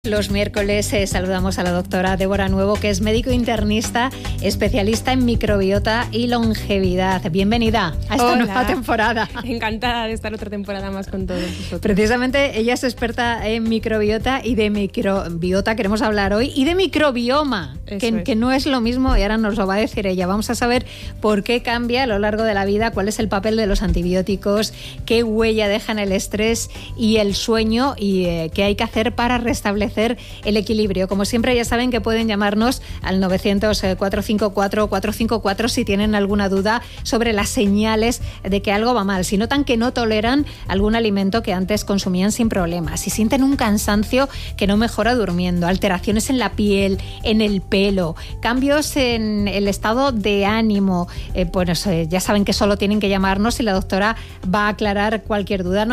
Los miércoles saludamos a la doctora Débora Nuevo, que es médico internista, especialista en microbiota y longevidad. Bienvenida a esta nueva temporada. Encantada de estar otra temporada más con todos vosotros. Precisamente ella es experta en microbiota y de microbiota queremos hablar hoy, y de microbioma, que no es lo mismo, y ahora nos lo va a decir ella. Vamos a saber por qué cambia a lo largo de la vida, cuál es el papel de los antibióticos, qué huella dejan el estrés y el sueño, y qué hay que hacer para restablecer el equilibrio. Como siempre, ya saben que pueden llamarnos al 900-454-454 si tienen alguna duda sobre las señales de que algo va mal, si notan que no toleran algún alimento que antes consumían sin problemas, si sienten un cansancio que no mejora durmiendo, alteraciones en la piel, en el pelo, cambios en el estado de ánimo, ya saben que solo tienen que llamarnos y la doctora va a aclarar cualquier duda.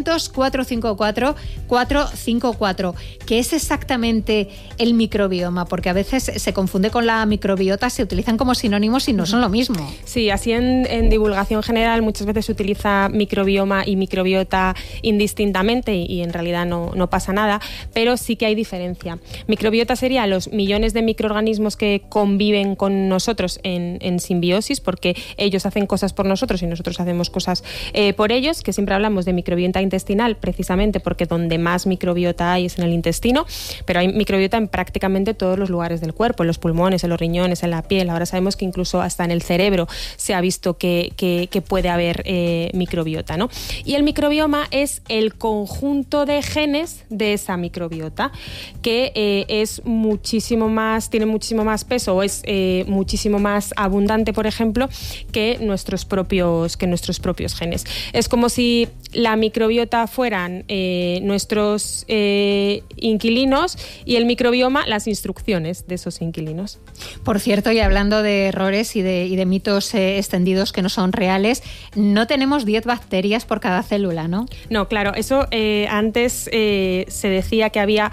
900-454-454. ¿Qué es exactamente el microbioma? Porque a veces se confunde con la microbiota, se utilizan como sinónimos y no son lo mismo. Sí, así en divulgación general muchas veces se utiliza microbioma y microbiota indistintamente y en realidad no pasa nada, pero sí que hay diferencia. Microbiota sería los millones de microorganismos que conviven con nosotros en simbiosis, porque ellos hacen cosas por nosotros y nosotros hacemos cosas por ellos, que siempre hablamos de microbiota intestinal precisamente porque donde más microbiota hay es en el intestino, pero hay microbiota en prácticamente todos los lugares del cuerpo, en los pulmones, en los riñones, en la piel. Ahora sabemos que incluso hasta en el cerebro se ha visto que puede haber microbiota, ¿no? Y el microbioma es el conjunto de genes de esa microbiota, que es muchísimo más, tiene muchísimo más peso o es muchísimo más abundante, por ejemplo, que nuestros propios genes. Es como si la microbiota fueran nuestros inquilinos y el microbioma las instrucciones de esos inquilinos. Por cierto, y hablando de errores y de mitos extendidos que no son reales, no tenemos 10 bacterias por cada célula, ¿no? No, claro, eso antes se decía que había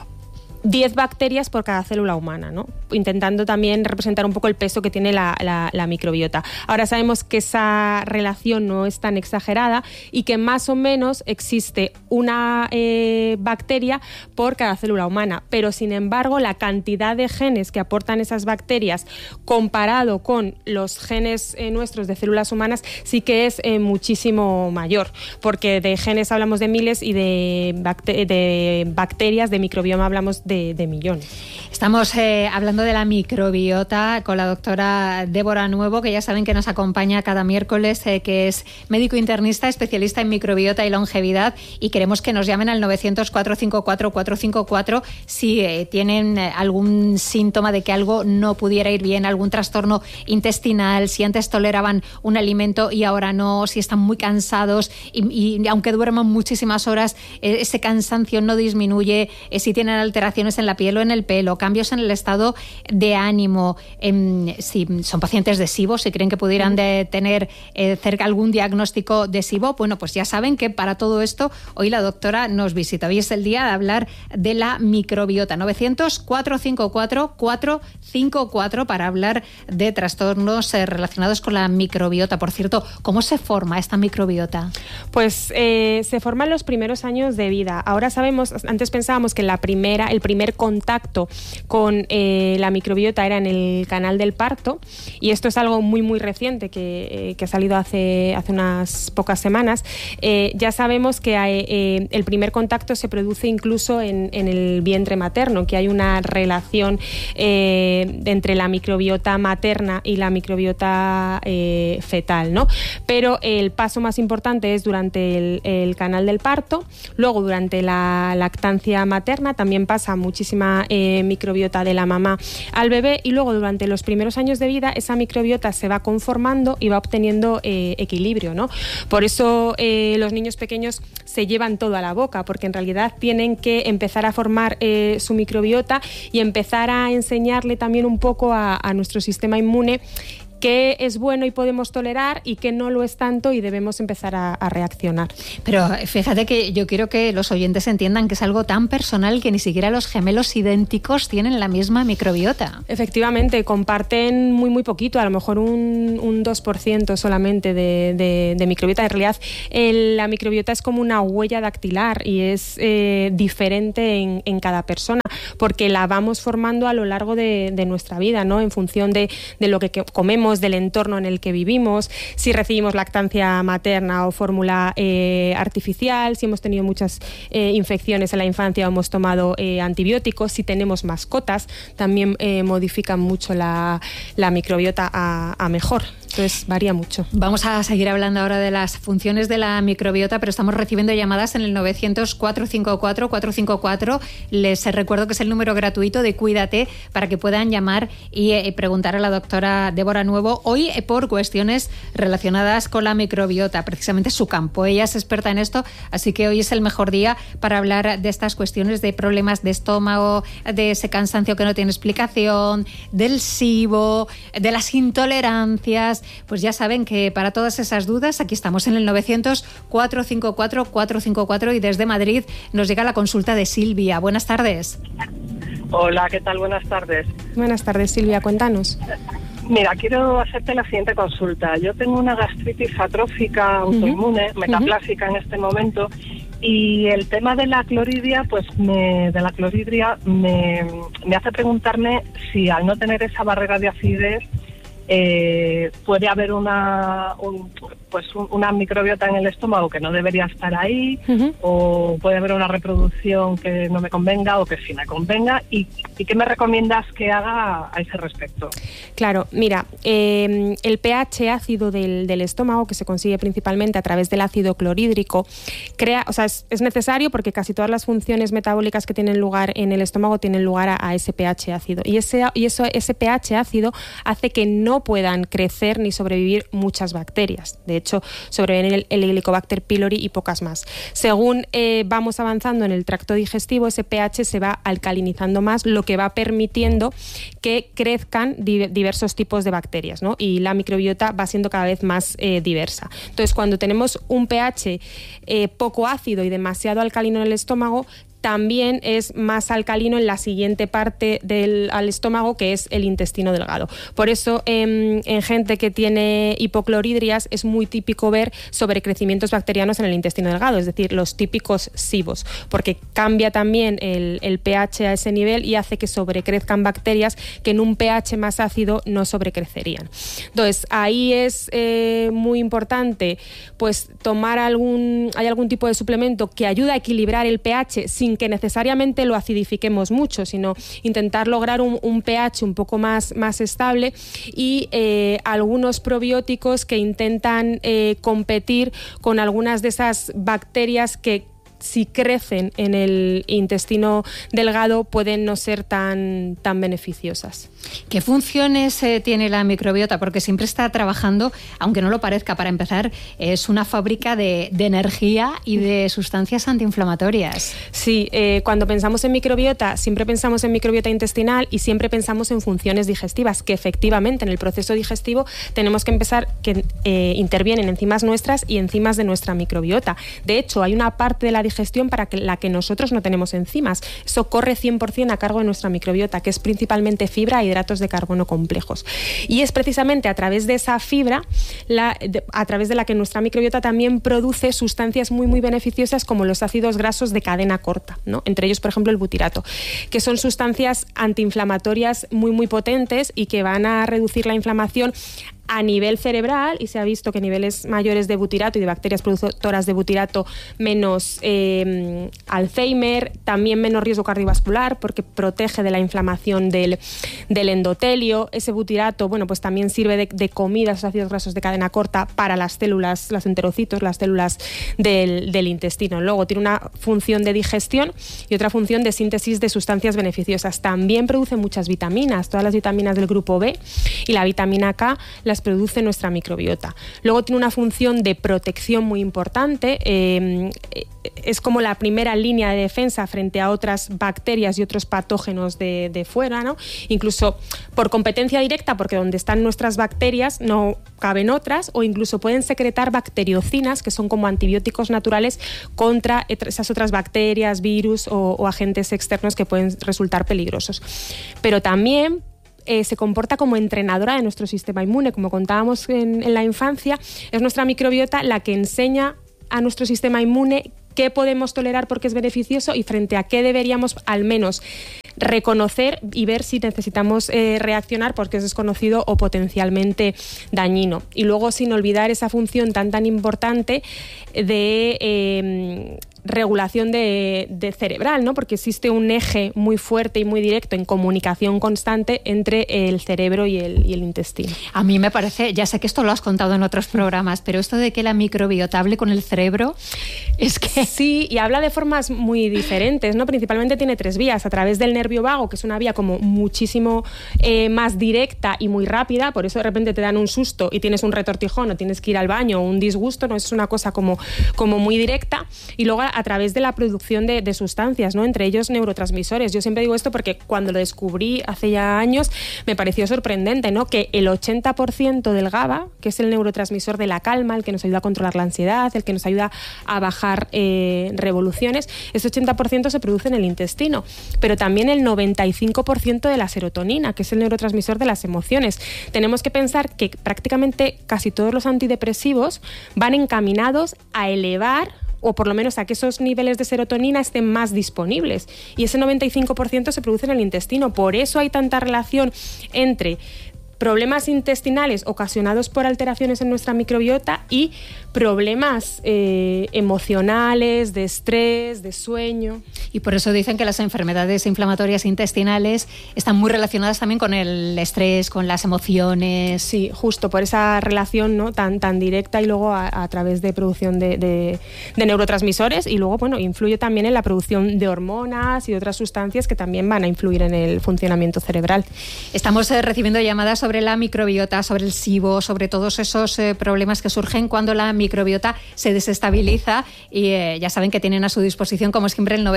10 bacterias por cada célula humana, ¿no? Intentando también representar un poco el peso que tiene la microbiota. Ahora sabemos que esa relación no es tan exagerada y que más o menos existe una bacteria por cada célula humana, pero sin embargo la cantidad de genes que aportan esas bacterias comparado con los genes nuestros de células humanas sí que es muchísimo mayor, porque de genes hablamos de miles y de bacterias, de microbioma hablamos de millones. Estamos hablando de la microbiota con la doctora Débora Nuevo, que ya saben que nos acompaña cada miércoles, que es médico internista, especialista en microbiota y longevidad, y queremos que nos llamen al 900-454-454 si tienen algún síntoma de que algo no pudiera ir bien, algún trastorno intestinal, si antes toleraban un alimento y ahora no, si están muy cansados y aunque duerman muchísimas horas, ese cansancio no disminuye, si tienen alteraciones en la piel o en el pelo, cambios en el estado de ánimo, si son pacientes de SIBO, si creen que pudieran tener cerca algún diagnóstico de SIBO, bueno, pues ya saben que para todo esto hoy la doctora nos visita. Hoy es el día de hablar de la microbiota. 900-454-454 para hablar de trastornos relacionados con la microbiota. Por cierto, ¿cómo se forma esta microbiota? Pues se forma en los primeros años de vida. Ahora sabemos, antes pensábamos que el primer contacto con la microbiota era en el canal del parto, y esto es algo muy muy reciente que ha salido hace unas pocas semanas. Ya sabemos que el primer contacto se produce incluso en el vientre materno, que hay una relación entre la microbiota materna y la microbiota fetal, ¿no? Pero el paso más importante es durante el canal del parto, luego durante la lactancia materna también pasa muchísima microbiota de la mamá al bebé, y luego durante los primeros años de vida esa microbiota se va conformando y va obteniendo equilibrio, ¿no? Por eso los niños pequeños se llevan todo a la boca, porque en realidad tienen que empezar a formar su microbiota y empezar a enseñarle también un poco a nuestro sistema inmune qué es bueno y podemos tolerar y qué no lo es tanto y debemos empezar a reaccionar. Pero fíjate que yo quiero que los oyentes entiendan que es algo tan personal que ni siquiera los gemelos idénticos tienen la misma microbiota. Efectivamente, comparten muy poquito, a lo mejor un 2% solamente de microbiota. En realidad, la microbiota es como una huella dactilar y es diferente en cada persona, porque la vamos formando a lo largo de nuestra vida, ¿no? En función de lo que comemos, del entorno en el que vivimos, si recibimos lactancia materna o fórmula artificial, si hemos tenido muchas infecciones en la infancia o hemos tomado antibióticos, si tenemos mascotas, también modifican mucho la microbiota a mejor. Entonces varía mucho. Vamos a seguir hablando ahora de las funciones de la microbiota, pero estamos recibiendo llamadas en el 900-454-454. Les recuerdo que es el número gratuito de Cuídate para que puedan llamar y preguntar a la doctora Débora Nuevo hoy por cuestiones relacionadas con la microbiota, precisamente su campo. Ella es experta en esto, así que hoy es el mejor día para hablar de estas cuestiones de problemas de estómago, de ese cansancio que no tiene explicación, del SIBO, de las intolerancias. Pues ya saben que para todas esas dudas aquí estamos en el 900-454-454 y desde Madrid nos llega la consulta de Silvia. Buenas tardes. Hola, ¿qué tal? Buenas tardes. Buenas tardes, Silvia, cuéntanos. Mira, quiero hacerte la siguiente consulta. Yo tengo una gastritis atrófica autoinmune, metaplásica en este momento, y el tema de la cloridia, me hace preguntarme si al no tener esa barrera de acidez puede haber una microbiota en el estómago que no debería estar ahí, o puede haber una reproducción que no me convenga o que sí me convenga, y ¿qué me recomiendas que haga a ese respecto? Claro, mira, el pH ácido del estómago, que se consigue principalmente a través del ácido clorhídrico, es necesario porque casi todas las funciones metabólicas que tienen lugar en el estómago tienen lugar a ese pH ácido, y ese pH ácido hace que no puedan crecer ni sobrevivir muchas bacterias. De hecho, sobreviven el Helicobacter pylori y pocas más. Según vamos avanzando en el tracto digestivo, ese pH se va alcalinizando más, lo que va permitiendo que crezcan diversos tipos de bacterias, ¿no? Y la microbiota va siendo cada vez más diversa. Entonces, cuando tenemos un pH poco ácido y demasiado alcalino en el estómago, también es más alcalino en la siguiente parte al estómago, que es el intestino delgado. Por eso, en gente que tiene hipocloridrias es muy típico ver sobrecrecimientos bacterianos en el intestino delgado, es decir, los típicos SIBOs, porque cambia también el pH a ese nivel y hace que sobrecrezcan bacterias que en un pH más ácido no sobrecrecerían. Entonces, ahí es muy importante tomar algún tipo de suplemento que ayude a equilibrar el pH sin que necesariamente lo acidifiquemos mucho, sino intentar lograr un pH un poco más estable, y algunos probióticos que intentan competir con algunas de esas bacterias que, si crecen en el intestino delgado, pueden no ser tan beneficiosas. ¿Qué funciones tiene la microbiota? Porque siempre está trabajando, aunque no lo parezca. Para empezar, es una fábrica de energía y de sustancias antiinflamatorias. Sí, cuando pensamos en microbiota, siempre pensamos en microbiota intestinal y siempre pensamos en funciones digestivas, que efectivamente en el proceso digestivo tenemos que empezar que intervienen enzimas nuestras y enzimas de nuestra microbiota. De hecho, hay una parte de la digestión para la que nosotros no tenemos enzimas. Eso corre 100% a cargo de nuestra microbiota, que es principalmente fibra y hidratos de carbono complejos. Y es precisamente a través de esa fibra, a través de la que nuestra microbiota también produce sustancias muy beneficiosas, como los ácidos grasos de cadena corta, ¿no? Entre ellos, por ejemplo, el butirato, que son sustancias antiinflamatorias muy potentes y que van a reducir la inflamación a nivel cerebral, y se ha visto que niveles mayores de butirato y de bacterias productoras de butirato, menos Alzheimer, también menos riesgo cardiovascular porque protege de la inflamación del endotelio. Ese butirato, también sirve de comida, esos ácidos grasos de cadena corta, para las células, los enterocitos, las células del intestino. Luego tiene una función de digestión y otra función de síntesis de sustancias beneficiosas. También produce muchas vitaminas, todas las vitaminas del grupo B y la vitamina K las produce nuestra microbiota. Luego tiene una función de protección muy importante, es como la primera línea de defensa frente a otras bacterias y otros patógenos de fuera, ¿no? Incluso por competencia directa, porque donde están nuestras bacterias no caben otras, o incluso pueden secretar bacteriocinas, que son como antibióticos naturales contra esas otras bacterias, virus o agentes externos que pueden resultar peligrosos. Pero también se comporta como entrenadora de nuestro sistema inmune. Como contábamos en la infancia, es nuestra microbiota la que enseña a nuestro sistema inmune qué podemos tolerar porque es beneficioso y frente a qué deberíamos al menos reconocer y ver si necesitamos reaccionar porque es desconocido o potencialmente dañino. Y luego, sin olvidar esa función tan importante de regulación de cerebral, ¿no? Porque existe un eje muy fuerte y muy directo en comunicación constante entre el cerebro y el intestino. A mí me parece, ya sé que esto lo has contado en otros programas, pero esto de que la microbiota hable con el cerebro, es que... Sí, y habla de formas muy diferentes, ¿no? Principalmente tiene 3 vías, a través del nervio vago, que es una vía como muchísimo más directa y muy rápida, por eso de repente te dan un susto y tienes un retortijón o tienes que ir al baño o un disgusto, ¿no? Es una cosa como muy directa, y luego a través de la producción de sustancias, ¿no? Entre ellos neurotransmisores. Yo siempre digo esto porque cuando lo descubrí hace ya años me pareció sorprendente, ¿no? Que el 80% del GABA, que es el neurotransmisor de la calma, el que nos ayuda a controlar la ansiedad, el que nos ayuda a bajar revoluciones, ese 80% se produce en el intestino. Pero también el 95% de la serotonina, que es el neurotransmisor de las emociones. Tenemos que pensar que prácticamente casi todos los antidepresivos van encaminados a elevar, o por lo menos a que esos niveles de serotonina estén más disponibles. Y ese 95% se produce en el intestino. Por eso hay tanta relación entre problemas intestinales ocasionados por alteraciones en nuestra microbiota y problemas emocionales, de estrés, de sueño. Y por eso dicen que las enfermedades inflamatorias intestinales están muy relacionadas también con el estrés, con las emociones. Sí, justo por esa relación, ¿no? tan directa, y luego a través de producción de neurotransmisores, y luego influye también en la producción de hormonas y otras sustancias que también van a influir en el funcionamiento cerebral. Estamos recibiendo llamadas sobre la microbiota, sobre el SIBO, sobre todos esos problemas que surgen cuando la microbiota se desestabiliza, y ya saben que tienen a su disposición, como siempre, el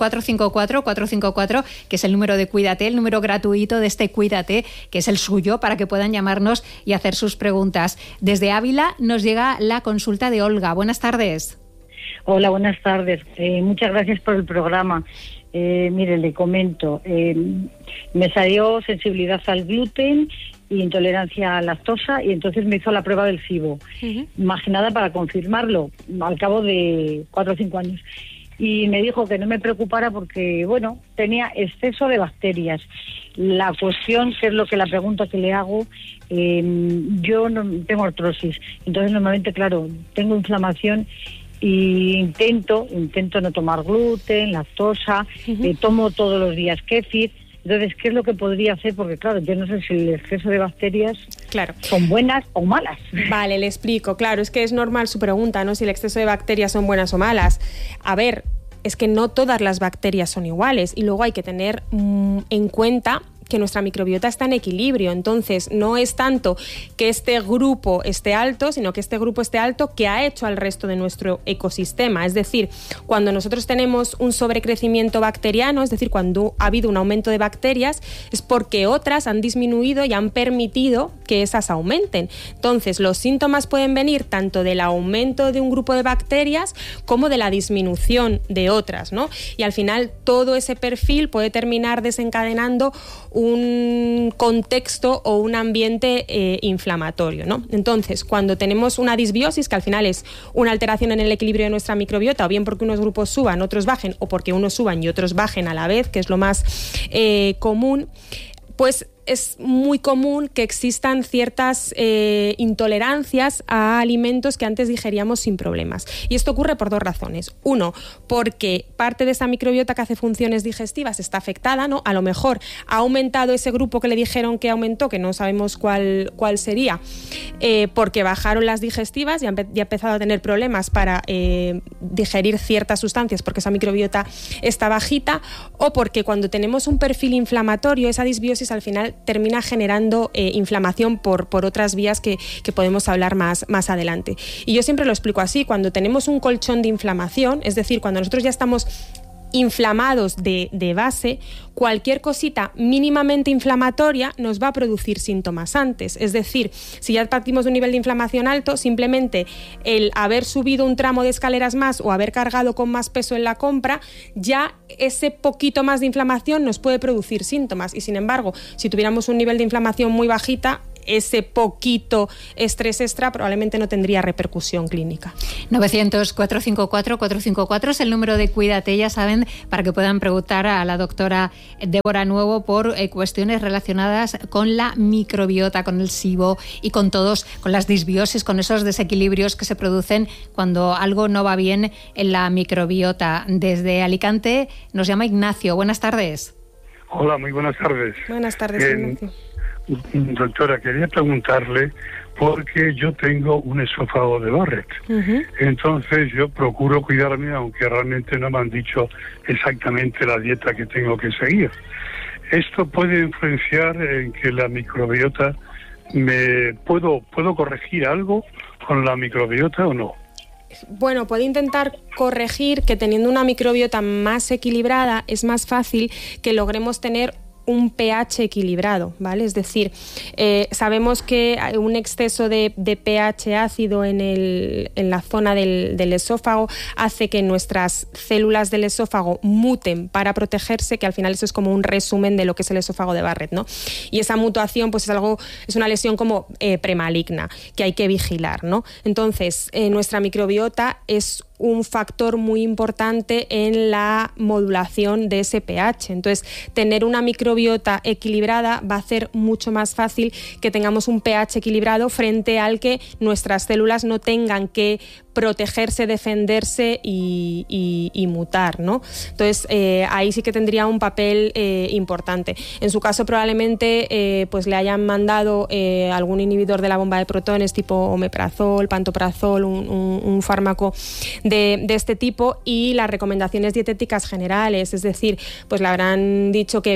900-454-454, que es el número de Cuídate, el número gratuito de este Cuídate, que es el suyo, para que puedan llamarnos y hacer sus preguntas. Desde Ávila nos llega la consulta de Olga. Buenas tardes. Hola, buenas tardes. Muchas gracias por el programa. Mire, le comento. Me salió sensibilidad al gluten y intolerancia a lactosa, y entonces me hizo la prueba del SIBO. Más que nada para confirmarlo, al cabo de 4 o 5 años. Y me dijo que no me preocupara porque, tenía exceso de bacterias. La cuestión, que es lo que la pregunta que le hago, yo no tengo artrosis. Entonces, normalmente, claro, tengo inflamación y intento no tomar gluten, lactosa, tomo todos los días kéfir. Entonces, ¿qué es lo que podría hacer? Porque, claro, yo no sé si el exceso de bacterias son buenas o malas. Vale, le explico. Claro, es que es normal su pregunta, ¿no? Si el exceso de bacterias son buenas o malas. A ver, es que no todas las bacterias son iguales, y luego hay que tener en cuenta que nuestra microbiota está en equilibrio. Entonces, no es tanto que este grupo esté alto, sino que este grupo esté alto que ha hecho al resto de nuestro ecosistema. Es decir, cuando nosotros tenemos un sobrecrecimiento bacteriano, es decir, cuando ha habido un aumento de bacterias, es porque otras han disminuido y han permitido que esas aumenten. Entonces, los síntomas pueden venir tanto del aumento de un grupo de bacterias como de la disminución de otras, ¿no? Y al final, todo ese perfil puede terminar desencadenando un contexto o un ambiente inflamatorio, ¿no? Entonces, cuando tenemos una disbiosis, que al final es una alteración en el equilibrio de nuestra microbiota, o bien porque unos grupos suban, otros bajen, o porque unos suban y otros bajen a la vez, que es lo más común, pues es muy común que existan ciertas intolerancias a alimentos que antes digeríamos sin problemas. Y esto ocurre por 2 razones. Uno, porque parte de esa microbiota que hace funciones digestivas está afectada, ¿no? A lo mejor ha aumentado ese grupo que le dijeron que aumentó, que no sabemos cuál sería, porque bajaron las digestivas y ha empezado a tener problemas para digerir ciertas sustancias porque esa microbiota está bajita, o porque cuando tenemos un perfil inflamatorio, esa disbiosis al final final termina generando inflamación por otras vías que podemos hablar más adelante. Y yo siempre lo explico así: cuando tenemos un colchón de inflamación, es decir, cuando nosotros ya estamos inflamados de base, cualquier cosita mínimamente inflamatoria nos va a producir síntomas antes. Es decir, si ya partimos de un nivel de inflamación alto, simplemente el haber subido un tramo de escaleras más o haber cargado con más peso en la compra, ya ese poquito más de inflamación nos puede producir síntomas. Y sin embargo, si tuviéramos un nivel de inflamación muy bajita, ese poquito estrés extra probablemente no tendría repercusión clínica. 900-454-454 es el número de Cuídate, ya saben, para que puedan preguntar a la doctora Débora Nuevo por cuestiones relacionadas con la microbiota, con el SIBO y con las disbiosis, con esos desequilibrios que se producen cuando algo no va bien en la microbiota. Desde Alicante nos llama Ignacio. Buenas tardes. Hola, muy buenas tardes. Buenas tardes, Ignacio. Doctora, quería preguntarle, porque yo tengo un esófago de Barrett. Entonces yo procuro cuidarme, aunque realmente no me han dicho exactamente la dieta que tengo que seguir. ¿Esto puede influenciar en que la microbiota puedo corregir algo con la microbiota o no? Bueno, puede intentar corregir que teniendo una microbiota más equilibrada es más fácil que logremos tener un pH equilibrado, ¿vale? Es decir, sabemos que un exceso de pH ácido en la zona del esófago hace que nuestras células del esófago muten para protegerse, que al final eso es como un resumen de lo que es el esófago de Barrett, ¿no? Y esa mutación pues es una lesión como premaligna que hay que vigilar, ¿no? Entonces, nuestra microbiota es un factor muy importante en la modulación de ese pH. Entonces, tener una microbiota equilibrada va a hacer mucho más fácil que tengamos un pH equilibrado frente al que nuestras células no tengan que protegerse, defenderse y mutar, ¿no? Entonces, ahí sí que tendría un papel importante. En su caso, probablemente pues le hayan mandado algún inhibidor de la bomba de protones tipo omeprazol, pantoprazol, un fármaco de este tipo, y las recomendaciones dietéticas generales, es decir, pues le habrán dicho que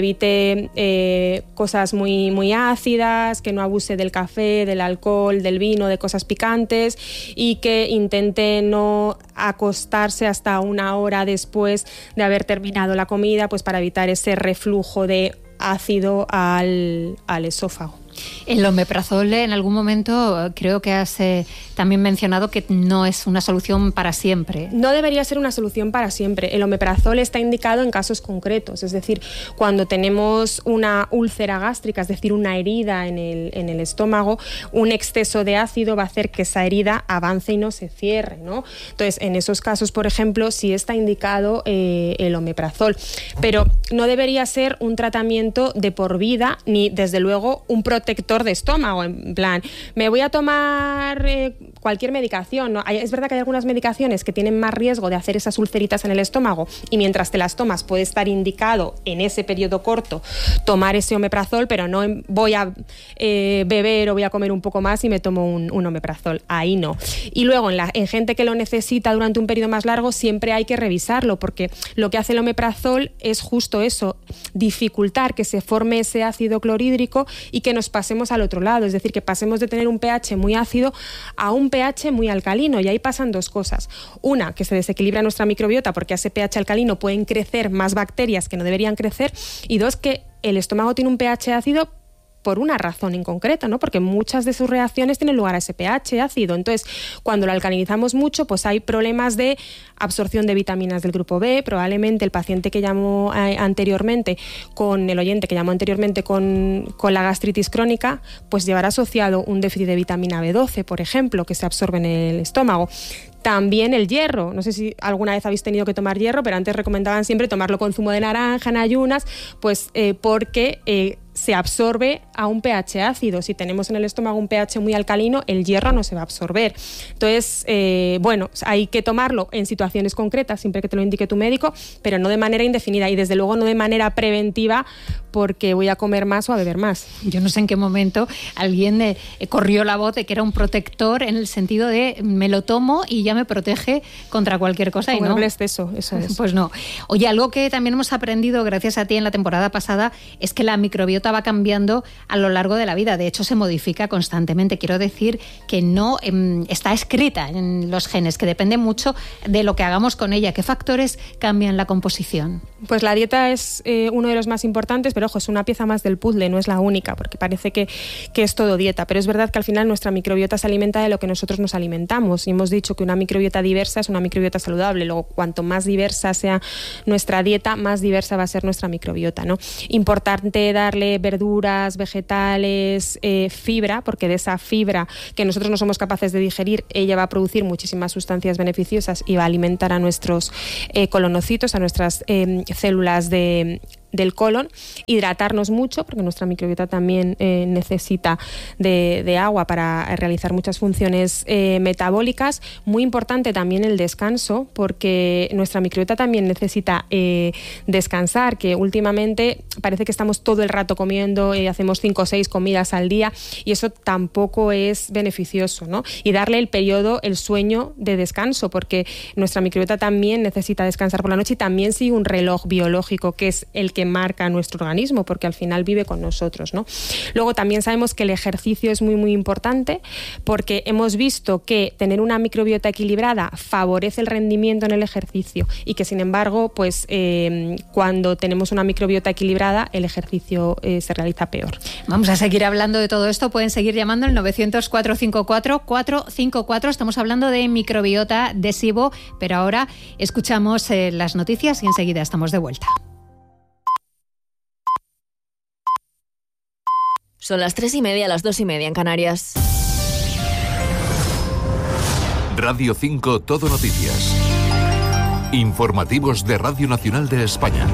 evite cosas muy, muy ácidas, que no abuse del café, del alcohol, del vino, de cosas picantes, y que intente no acostarse hasta una hora después de haber terminado la comida, pues para evitar ese reflujo de ácido al esófago. El omeprazol, en algún momento creo que has también mencionado que no es una solución para siempre. No debería ser una solución para siempre. El omeprazol está indicado en casos concretos, es decir, cuando tenemos una úlcera gástrica, es decir, una herida en el estómago, un exceso de ácido va a hacer que esa herida avance y no se cierre, ¿no? Entonces, en esos casos, por ejemplo, sí está indicado el omeprazol, pero no debería ser un tratamiento de por vida, ni desde luego un protector de estómago, en plan, me voy a tomar cualquier medicación, ¿no? Es verdad que hay algunas medicaciones que tienen más riesgo de hacer esas ulceritas en el estómago, y mientras te las tomas puede estar indicado en ese periodo corto tomar ese omeprazol, pero no voy a beber o voy a comer un poco más y me tomo un omeprazol, ahí no. Y luego en gente que lo necesita durante un periodo más largo siempre hay que revisarlo, porque lo que hace el omeprazol es justo eso, dificultar que se forme ese ácido clorhídrico y que nos pasemos al otro lado, es decir, que pasemos de tener un pH muy ácido a un pH muy alcalino, y ahí pasan dos cosas. Una, que se desequilibra nuestra microbiota porque a ese pH alcalino pueden crecer más bacterias que no deberían crecer, y dos, que el estómago tiene un pH ácido por una razón en concreto, ¿no? Porque muchas de sus reacciones tienen lugar a ese pH ácido. Entonces, cuando lo alcalinizamos mucho, pues hay problemas de absorción de vitaminas del grupo B. Probablemente el paciente que llamó anteriormente, con el oyente que llamó anteriormente con la gastritis crónica, pues llevará asociado un déficit de vitamina B12, por ejemplo, que se absorbe en el estómago. También el hierro, no sé si alguna vez habéis tenido que tomar hierro, pero antes recomendaban siempre tomarlo con zumo de naranja en ayunas, pues porque se absorbe a un pH ácido. Si tenemos en el estómago un pH muy alcalino, el hierro no se va a absorber. Entonces, bueno, hay que tomarlo en situaciones concretas, siempre que te lo indique tu médico, pero no de manera indefinida, y desde luego no de manera preventiva porque voy a comer más o a beber más. Yo no sé en qué momento alguien corrió la voz de que era un protector, en el sentido de me lo tomo y ya me protege contra cualquier cosa. Como y no. el exceso, eso es. Pues no. Oye, algo que también hemos aprendido gracias a ti en la temporada pasada es que la microbiota microbiota va cambiando a lo largo de la vida. De hecho, se modifica constantemente. Quiero decir que no está escrita en los genes, que depende mucho de lo que hagamos con ella. ¿Qué factores cambian la composición? Pues la dieta es uno de los más importantes, pero ojo, es una pieza más del puzzle, no es la única, porque parece que es todo dieta. Pero es verdad que al final nuestra microbiota se alimenta de lo que nosotros nos alimentamos. Y hemos dicho que una microbiota diversa es una microbiota saludable. Luego, cuanto más diversa sea nuestra dieta, más diversa va a ser nuestra microbiota, ¿no? Importante darle verduras, vegetales, fibra, porque de esa fibra que nosotros no somos capaces de digerir, ella va a producir muchísimas sustancias beneficiosas y va a alimentar a nuestros colonocitos, a nuestras células del colon. Hidratarnos mucho, porque nuestra microbiota también necesita de agua para realizar muchas funciones metabólicas. Muy importante también el descanso, porque nuestra microbiota también necesita descansar, que últimamente parece que estamos todo el rato comiendo, hacemos 5 o 6 comidas al día, y eso tampoco es beneficioso, ¿no? Y darle el sueño de descanso, porque nuestra microbiota también necesita descansar por la noche y también sigue un reloj biológico que es el que marca nuestro organismo, porque al final vive con nosotros, ¿no? Luego también sabemos que el ejercicio es muy, muy importante, porque hemos visto que tener una microbiota equilibrada favorece el rendimiento en el ejercicio, y que sin embargo, pues cuando tenemos una microbiota equilibrada, el ejercicio se realiza peor. Vamos a seguir hablando de todo esto. Pueden seguir llamando al 900-454-454. Estamos hablando de microbiota de SIBO, pero ahora escuchamos las noticias y enseguida estamos de vuelta. Son las 3:30, las 2:30 en Canarias. Radio 5 Todo Noticias. Informativos de Radio Nacional de España.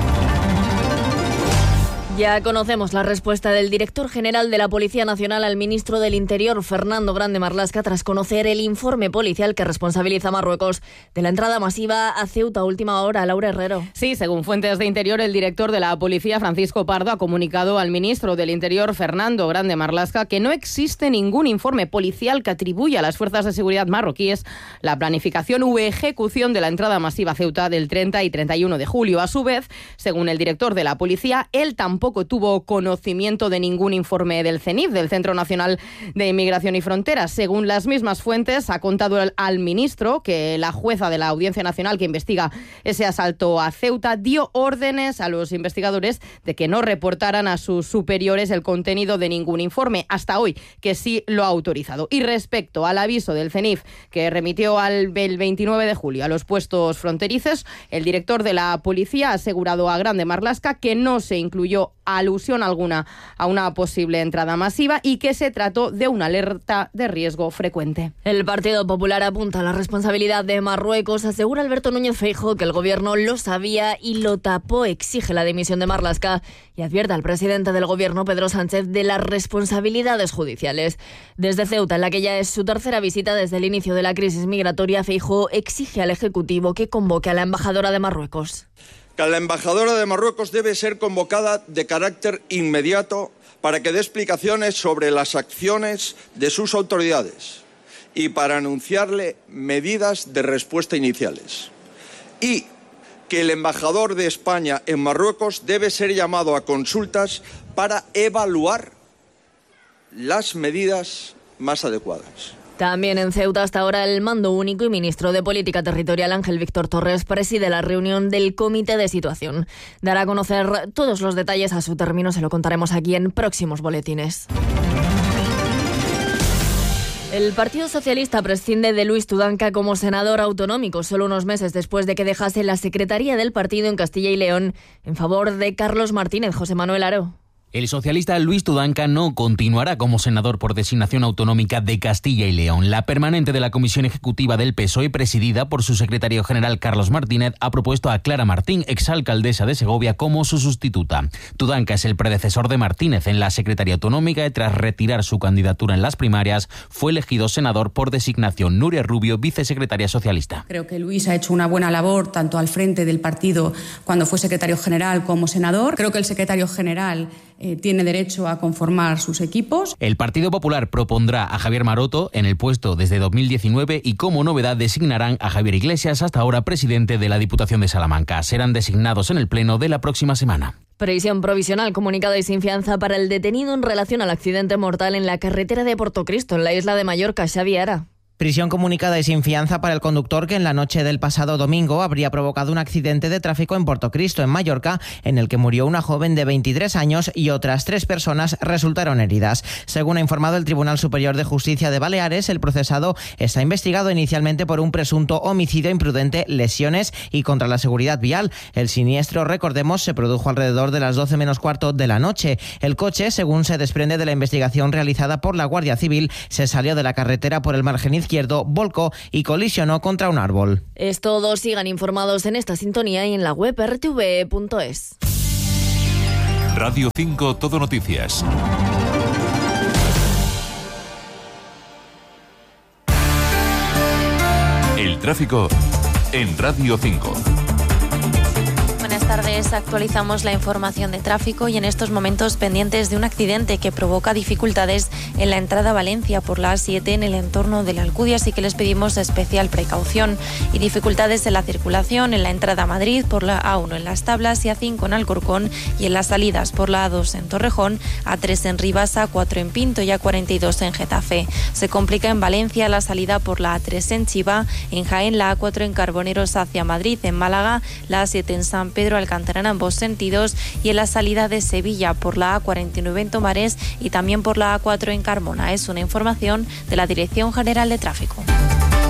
Ya conocemos la respuesta del director general de la Policía Nacional al ministro del Interior, Fernando Grande Marlaska, tras conocer el informe policial que responsabiliza a Marruecos de la entrada masiva a Ceuta a última hora. Laura Herrero. Sí, según fuentes de Interior, el director de la Policía, Francisco Pardo, ha comunicado al ministro del Interior, Fernando Grande Marlaska, que no existe ningún informe policial que atribuya a las fuerzas de seguridad marroquíes la planificación u ejecución de la entrada masiva a Ceuta del 30 y 31 de julio. A su vez, según el director de la Policía, él tampoco tuvo conocimiento de ningún informe del CENIF, del Centro Nacional de Inmigración y Fronteras. Según las mismas fuentes, ha contado al ministro que la jueza de la Audiencia Nacional que investiga ese asalto a Ceuta dio órdenes a los investigadores de que no reportaran a sus superiores el contenido de ningún informe, hasta hoy, que sí lo ha autorizado. Y respecto al aviso del CENIF que remitió el 29 de julio a los puestos fronterizos, el director de la Policía ha asegurado a Grande Marlaska que no se incluyó alusión alguna a una posible entrada masiva y que se trató de una alerta de riesgo frecuente. El Partido Popular apunta a la responsabilidad de Marruecos. Asegura Alberto Núñez Feijóo que el gobierno lo sabía y lo tapó. Exige la dimisión de Marlaska y advierte al presidente del gobierno, Pedro Sánchez, de las responsabilidades judiciales. Desde Ceuta, en la que ya es su tercera visita desde el inicio de la crisis migratoria, Feijóo exige al Ejecutivo que convoque a la embajadora de Marruecos. Que la embajadora de Marruecos debe ser convocada de carácter inmediato para que dé explicaciones sobre las acciones de sus autoridades y para anunciarle medidas de respuesta iniciales. Y que el embajador de España en Marruecos debe ser llamado a consultas para evaluar las medidas más adecuadas. También en Ceuta, hasta ahora, el mando único y ministro de Política Territorial, Ángel Víctor Torres, preside la reunión del Comité de Situación. Dará a conocer todos los detalles a su término, se lo contaremos aquí en próximos boletines. El Partido Socialista prescinde de Luis Tudanca como senador autonómico, solo unos meses después de que dejase la secretaría del partido en Castilla y León en favor de Carlos Martínez. José Manuel Aro. El socialista Luis Tudanca no continuará como senador por designación autonómica de Castilla y León. La permanente de la Comisión Ejecutiva del PSOE, presidida por su secretario general Carlos Martínez, ha propuesto a Clara Martín, exalcaldesa de Segovia, como su sustituta. Tudanca es el predecesor de Martínez en la Secretaría Autonómica y tras retirar su candidatura en las primarias, fue elegido senador por designación. Nuria Rubio, vicesecretaria socialista. Creo que Luis ha hecho una buena labor tanto al frente del partido cuando fue secretario general como senador. Creo que el secretario general tiene derecho a conformar sus equipos. El Partido Popular propondrá a Javier Maroto en el puesto desde 2019 y como novedad designarán a Javier Iglesias, hasta ahora presidente de la Diputación de Salamanca. Serán designados en el pleno de la próxima semana. Prisión provisional comunicada y sin fianza para el detenido en relación al accidente mortal en la carretera de Portocristo, en la isla de Mallorca. Xavi Ara. Prisión comunicada y sin fianza para el conductor que en la noche del pasado domingo habría provocado un accidente de tráfico en Portocristo, en Mallorca, en el que murió una joven de 23 años y otras 3 personas resultaron heridas. Según ha informado el Tribunal Superior de Justicia de Baleares, el procesado está investigado inicialmente por un presunto homicidio imprudente, lesiones y contra la seguridad vial. El siniestro, recordemos, se produjo alrededor de las 12 menos cuarto de la noche. El coche, según se desprende de la investigación realizada por la Guardia Civil, se salió de la carretera por el margen izquierdo, volcó y colisionó contra un árbol. Es todo. Sigan informados en esta sintonía y en la web rtv.es. Radio 5 Todo Noticias. El tráfico en Radio 5. Buenas tardes, actualizamos la información de tráfico y en estos momentos pendientes de un accidente que provoca dificultades en la entrada a Valencia por la A7 en el entorno de la Alcudia, así que les pedimos especial precaución, y dificultades en la circulación en la entrada a Madrid por la A1 en Las Tablas y A5 en Alcorcón, y en las salidas por la A2 en Torrejón, A3 en Rivas, A4 en Pinto y A42 en Getafe. Se complica en Valencia la salida por la A3 en Chiva, en Jaén la A4 en Carboneros hacia Madrid, en Málaga la A7 en San Pedro Alcántara en ambos sentidos, y en la salida de Sevilla por la A49 en Tomares y también por la A4 en Carmona. Es una información de la Dirección General de Tráfico.